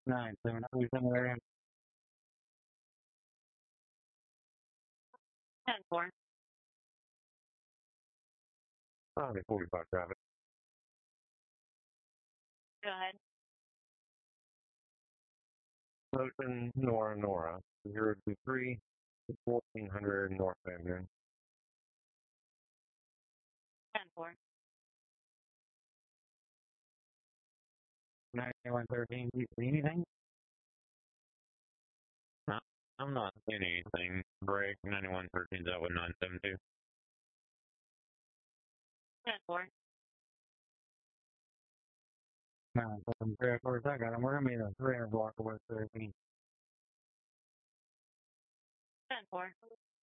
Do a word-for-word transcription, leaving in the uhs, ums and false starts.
nine seven three seven area. ten four. County forty-five traffic. Go ahead. Motion Nora Nora. zero two three fourteen hundred North Avenue. ten four. ninety-one thirteen, do you see anything? No, I'm not seeing anything. Break ninety-one thirteen is out with nine seven two. ten four. nine seven three, of course, I got him. We're going to be in a three hundred block of West thirteen. ten four.